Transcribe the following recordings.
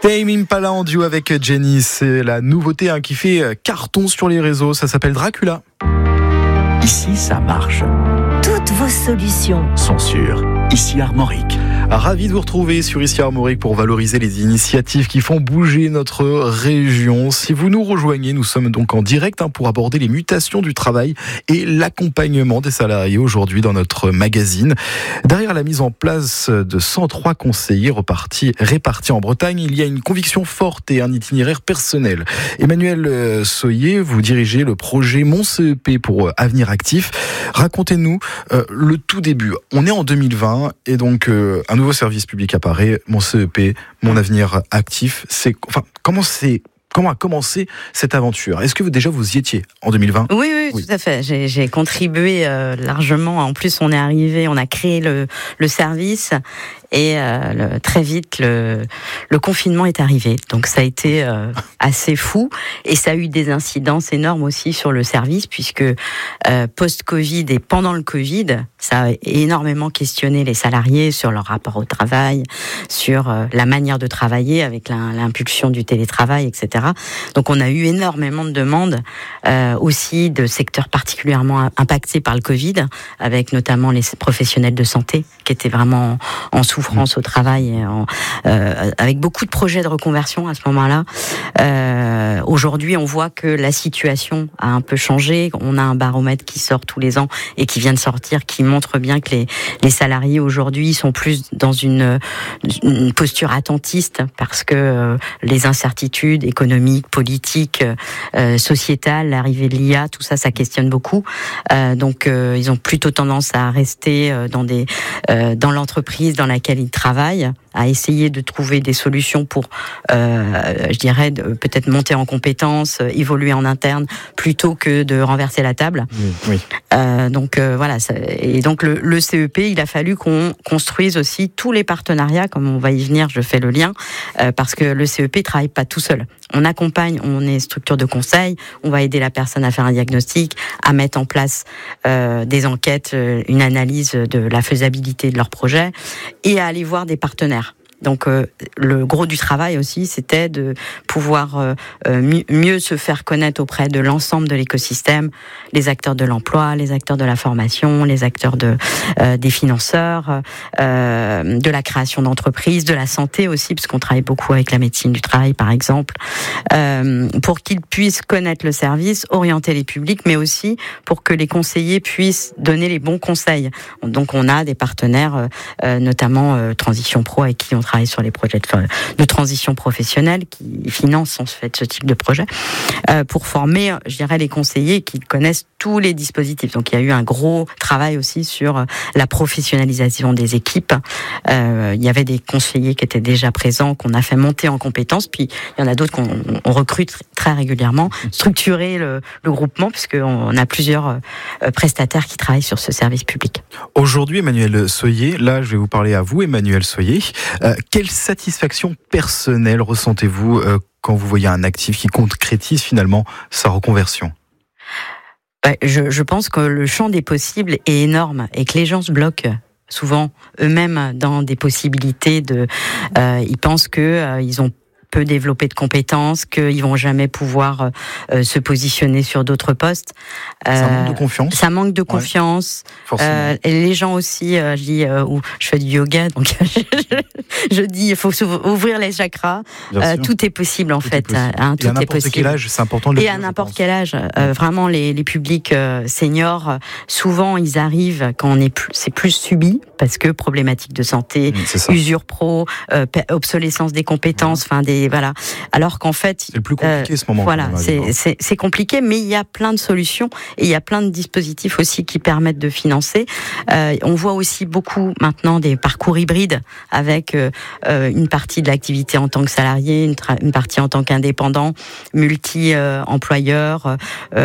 Tame Impala en duo avec Jenny, c'est la nouveauté qui fait carton sur les réseaux, ça s'appelle Dracula. Ici, ça marche. Toutes vos solutions sont sur Ici Armorique. Ravi de vous retrouver sur Ici Armorique pour valoriser les initiatives qui font bouger notre région. Si vous nous rejoignez, nous sommes donc en direct pour aborder les mutations du travail et l'accompagnement des salariés aujourd'hui dans notre magazine. Derrière la mise en place de 103 conseillers répartis en Bretagne, il y a une conviction forte et un itinéraire personnel. Emmanuel Soyer, vous dirigez le projet Mon CEP pour Avenir Actif. Racontez-nous le tout début. On est en 2020 et donc un nouveau service public apparaît, Mon CEP, Mon Avenir Actif. Comment a commencé cette aventure ? Est-ce que vous y étiez en 2020 ? Oui, tout à fait. J'ai contribué largement. En plus, on a créé le service et très vite le confinement est arrivé. Donc ça a été assez fou et ça a eu des incidences énormes aussi sur le service puisque post-Covid et pendant le Covid, ça a énormément questionné les salariés sur leur rapport au travail, sur la manière de travailler avec l'impulsion du télétravail, etc. Donc on a eu énormément de demandes aussi de secteurs particulièrement impactés par le Covid, avec notamment les professionnels de santé qui étaient vraiment en souffrance au travail, avec beaucoup de projets de reconversion à ce moment-là. Aujourd'hui, on voit que la situation a un peu changé. On a un baromètre qui sort tous les ans et qui vient de sortir, qui montre bien que les salariés aujourd'hui sont plus dans une posture attentiste parce que les incertitudes économiques, politiques, sociétales, l'arrivée de l'IA, tout ça questionne beaucoup. Donc, ils ont plutôt tendance à rester dans l'entreprise dans laquelle ils travaillent, à essayer de trouver des solutions pour, je dirais, peut-être monter en compétences, évoluer en interne, plutôt que de renverser la table. Oui. Donc voilà. Et donc le CEP, il a fallu qu'on construise aussi tous les partenariats, comme on va y venir, je fais le lien, parce que le CEP ne travaille pas tout seul. On accompagne, on est structure de conseil, on va aider la personne à faire un diagnostic, à mettre en place des enquêtes, une analyse de la faisabilité de leur projet et à aller voir des partenaires. Donc le gros du travail aussi, c'était de pouvoir mieux se faire connaître auprès de l'ensemble de l'écosystème, les acteurs de l'emploi, les acteurs de la formation, les acteurs des financeurs, de la création d'entreprises, de la santé aussi, parce qu'on travaille beaucoup avec la médecine du travail, par exemple, pour qu'ils puissent connaître le service, orienter les publics, mais aussi pour que les conseillers puissent donner les bons conseils. Donc on a des partenaires, notamment Transition Pro, avec qui on travaille sur les projets de transition professionnelle, qui financent en fait ce type de projet, pour former, je dirais, les conseillers qui connaissent tous les dispositifs. Donc il y a eu un gros travail aussi sur la professionnalisation des équipes. Il y avait des conseillers qui étaient déjà présents, qu'on a fait monter en compétences, puis il y en a d'autres qu'on recrute très régulièrement, structurer le groupement, puisqu'on a plusieurs prestataires qui travaillent sur ce service public. Aujourd'hui, Emmanuel Soyer, là je vais vous parler à vous, Emmanuel Soyer. Quelle satisfaction personnelle ressentez-vous quand vous voyez un actif qui concrétise finalement sa reconversion ? Je pense que le champ des possibles est énorme et que les gens se bloquent souvent eux-mêmes dans des possibilités ils pensent que ils ont peu développer de compétences, qu'ils vont jamais pouvoir se positionner sur d'autres postes. Ça manque de confiance. Ça manque de confiance. Ouais, et les gens aussi, je dis, je fais du yoga, donc je dis, il faut ouvrir les chakras. Tout est possible en fait. Tout est à n'importe quel âge, c'est important de le dire. Et à n'importe quel âge, vraiment les publics seniors, souvent ils arrivent quand c'est plus subi, parce que problématiques de santé, usure pro, obsolescence des compétences, voilà. Alors qu'en fait, c'est le plus compliqué ce moment. Voilà, c'est compliqué, mais il y a plein de solutions et il y a plein de dispositifs aussi qui permettent de financer. On voit aussi beaucoup maintenant des parcours hybrides avec une partie de l'activité en tant que salarié, une partie en tant qu'indépendant, multi-employeur,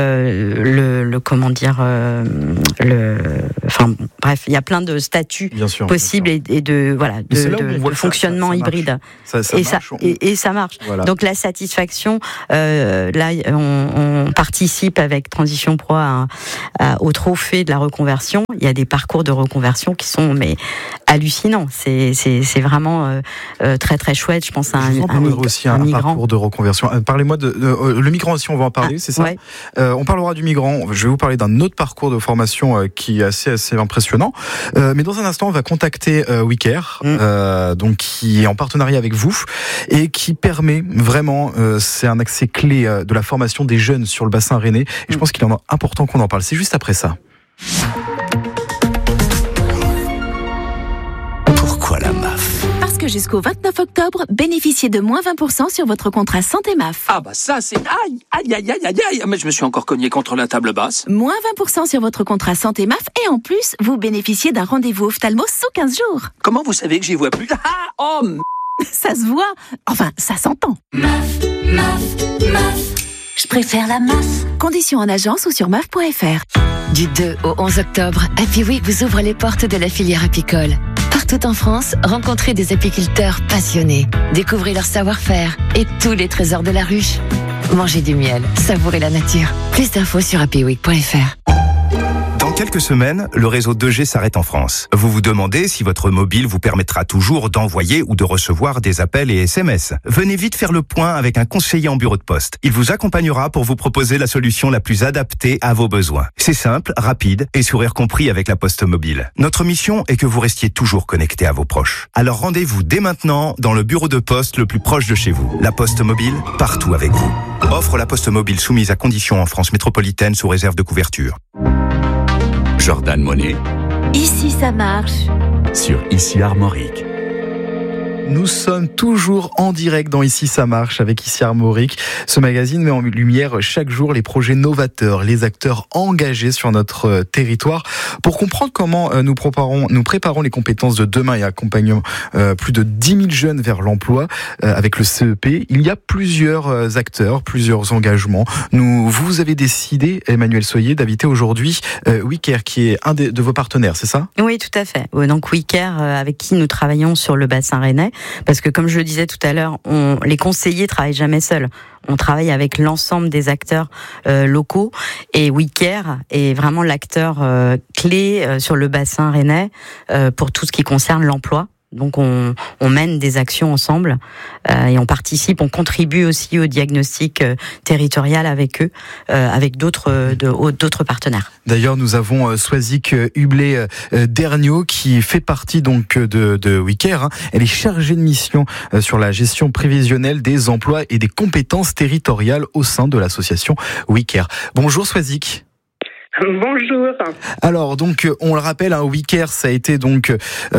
bref, il y a plein de statuts possibles et de fonctionnement hybride. Ça ça marche. Voilà. Donc la satisfaction, là, on participe avec Transition Pro au trophée de la reconversion. Il y a des parcours de reconversion qui sont hallucinants. C'est vraiment très très chouette. Je pense à un migrant. Parcours de reconversion. Parlez-moi de le migrant aussi, on va en parler, c'est ça? Ouais. On parlera du migrant. Je vais vous parler d'un autre parcours de formation qui est assez impressionnant. Mais dans un instant, on va contacter WeCare, donc qui est en partenariat avec vous et qui permet vraiment, c'est un accès clé de la formation des jeunes sur le bassin rennais. Et je pense qu'il est important qu'on en parle. C'est juste après ça. Pourquoi la MAF? Parce que jusqu'au 29 octobre, bénéficiez de moins 20% sur votre contrat santé MAF. Ah bah ça c'est... Aïe, mais je me suis encore cogné contre la table basse. Moins 20% sur votre contrat santé MAF et en plus, vous bénéficiez d'un rendez-vous ophtalmo sous 15 jours. Comment vous savez que j'y vois plus? Ça se voit, enfin ça s'entend. MAF, je préfère la MAF. Conditions en agence ou sur maf.fr. Du 2 au 11 octobre, Happy Week vous ouvre les portes de la filière apicole. Partout en France, rencontrez des apiculteurs passionnés. Découvrez leur savoir-faire et tous les trésors de la ruche. Mangez du miel, savourez la nature. Plus d'infos sur happyweek.fr. Dans quelques semaines, le réseau 2G s'arrête en France. Vous vous demandez si votre mobile vous permettra toujours d'envoyer ou de recevoir des appels et SMS. Venez vite faire le point avec un conseiller en bureau de poste. Il vous accompagnera pour vous proposer la solution la plus adaptée à vos besoins. C'est simple, rapide et sourire compris avec la Poste Mobile. Notre mission est que vous restiez toujours connecté à vos proches. Alors rendez-vous dès maintenant dans le bureau de poste le plus proche de chez vous. La Poste Mobile, partout avec vous. Offre la Poste Mobile soumise à conditions en France métropolitaine sous réserve de couverture. Jordan Monet Ici ça marche. sur Ici Armorique. Nous sommes toujours en direct dans Ici ça marche avec Ici Armorique. Ce magazine met en lumière chaque jour les projets novateurs, les acteurs engagés sur notre territoire. Pour comprendre comment nous préparons les compétences de demain et accompagnons plus de 10 000 jeunes vers l'emploi avec le CEP, il y a plusieurs acteurs, plusieurs engagements. Vous avez décidé, Emmanuel Soyer, d'inviter aujourd'hui WeCare, qui est un de vos partenaires, c'est ça? Oui, tout à fait. Donc WeCare, avec qui nous travaillons sur le bassin rennais. Parce que comme je le disais tout à l'heure, les conseillers travaillent jamais seuls. On travaille avec l'ensemble des acteurs locaux et WeCare est vraiment l'acteur clé sur le bassin rennais pour tout ce qui concerne l'emploi. Donc on mène des actions ensemble et on participe, on contribue aussi au diagnostic territorial avec eux, avec d'autres partenaires. D'ailleurs, nous avons Swazik Hublé-Derniot qui fait partie donc de WeCare. Elle est chargée de mission sur la gestion prévisionnelle des emplois et des compétences territoriales au sein de l'association WeCare. Bonjour Swazik. Bonjour. Alors donc on le rappelle, WeCare ça a été donc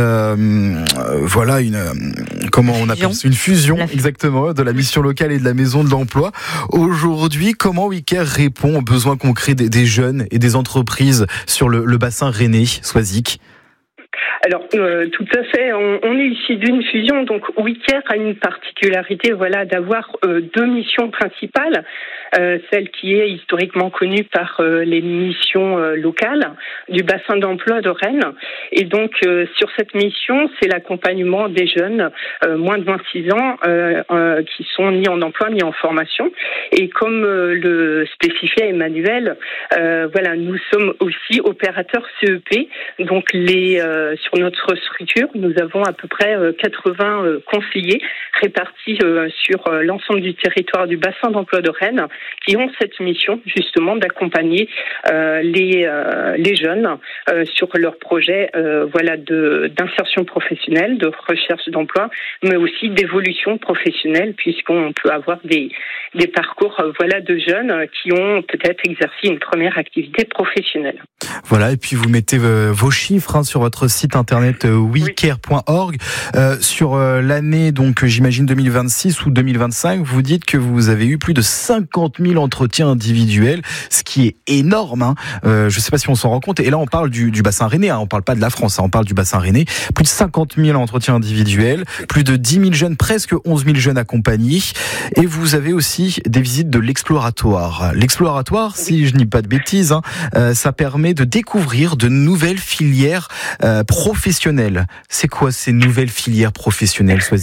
voilà une fusion exactement de la mission locale et de la maison de l'emploi. Aujourd'hui, comment WeCare répond aux besoins concrets des jeunes et des entreprises sur le bassin rennais, Swazik? Alors, tout à fait. On est ici d'une fusion. Donc, WeCare a une particularité, d'avoir deux missions principales. Celle qui est historiquement connue par les missions locales du bassin d'emploi de Rennes. Et donc, sur cette mission, c'est l'accompagnement des jeunes moins de 26 ans qui sont ni en emploi ni en formation. Et comme le spécifiait Emmanuel, nous sommes aussi opérateurs CEP. Donc, sur notre structure, nous avons à peu près 80 conseillers répartis sur l'ensemble du territoire du bassin d'emploi de Rennes qui ont cette mission justement d'accompagner les jeunes sur leurs projets d'insertion professionnelle, de recherche d'emploi, mais aussi d'évolution professionnelle puisqu'on peut avoir des parcours de jeunes qui ont peut-être exercé une première activité professionnelle. Voilà, et puis vous mettez vos chiffres sur votre site internet wecare.org. Sur l'année, donc j'imagine 2026 ou 2025, vous dites que vous avez eu plus de 50 000 entretiens individuels, ce qui est énorme. Je ne sais pas si on s'en rend compte. Et là, on parle du bassin rennais, on ne parle pas de la France, on parle du bassin rennais. Plus de 50 000 entretiens individuels, plus de 10 000 jeunes, presque 11 000 jeunes accompagnés. Et vous avez aussi des visites de l'exploratoire. L'exploratoire, si je ne dis pas de bêtises, ça permet de découvrir de nouvelles filières professionnelles. C'est quoi ces nouvelles filières professionnelles, Swazik ?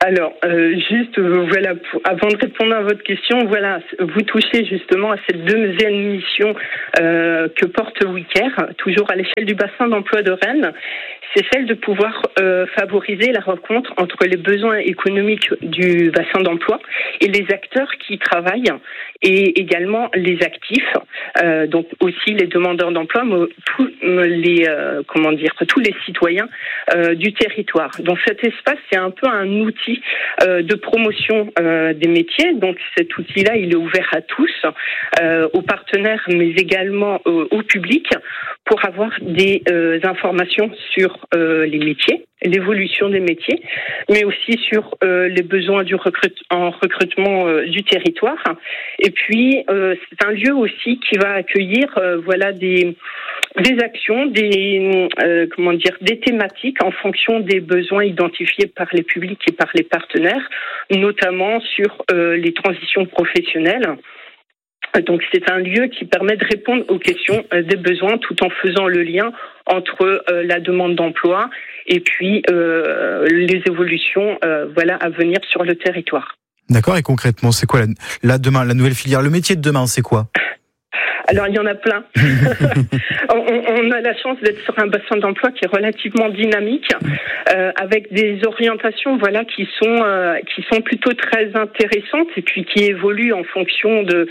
Alors, voilà, avant de répondre à votre question, voilà, vous touchez justement à cette deuxième mission que porte WeCare, toujours à l'échelle du bassin d'emploi de Rennes. C'est celle de pouvoir favoriser la rencontre entre les besoins économiques du bassin d'emploi et les acteurs qui y travaillent, et également les actifs, donc aussi les demandeurs d'emploi, mais tous les citoyens du territoire. Donc cet espace, c'est un peu un outil de promotion des métiers. Donc cet outil-là, il est ouvert à tous, aux partenaires, mais également au public, pour avoir des informations sur les métiers, l'évolution des métiers, mais aussi sur les besoins en recrutement du territoire. Et puis, c'est un lieu aussi qui va accueillir des actions, des thématiques en fonction des besoins identifiés par les publics et par les partenaires, notamment sur les transitions professionnelles. Donc c'est un lieu qui permet de répondre aux questions des besoins tout en faisant le lien entre la demande d'emploi et puis les évolutions à venir sur le territoire. D'accord, et concrètement, c'est quoi la nouvelle filière? Le métier de demain, c'est quoi? Alors, il y en a plein. On a la chance d'être sur un bassin d'emploi qui est relativement dynamique, avec des orientations, qui sont plutôt très intéressantes et puis qui évoluent en fonction de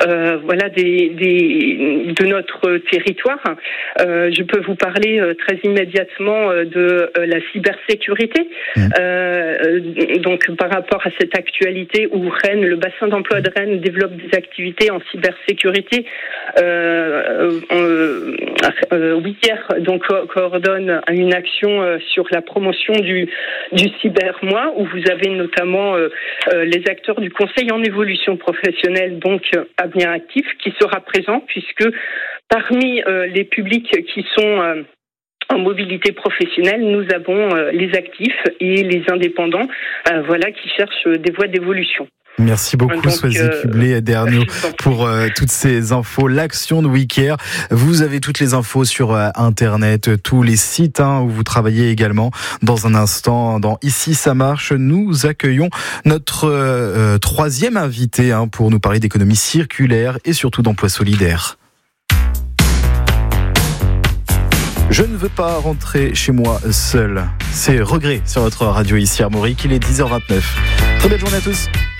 notre territoire. Je peux vous parler très immédiatement de la cybersécurité. Donc, par rapport à cette actualité où Rennes, le bassin d'emploi de Rennes développe des activités en cybersécurité. WeCare donc coordonne une action sur la promotion du cybermois, où vous avez notamment les acteurs du conseil en évolution professionnelle, donc Avenir Actif, qui sera présent, puisque parmi les publics qui sont en mobilité professionnelle, nous avons les actifs et les indépendants, qui cherchent des voies d'évolution. Merci beaucoup, Swazi Kubler-Derniaux, pour toutes ces infos. L'action de WeCare, vous avez toutes les infos sur Internet, tous les sites où vous travaillez également. Dans un instant, dans Ici ça marche, nous accueillons notre troisième invité pour nous parler d'économie circulaire et surtout d'emploi solidaire. Je ne veux pas rentrer chez moi seul. C'est Regret sur votre radio ici Armorique. Il est 10h29. Très belle journée à tous.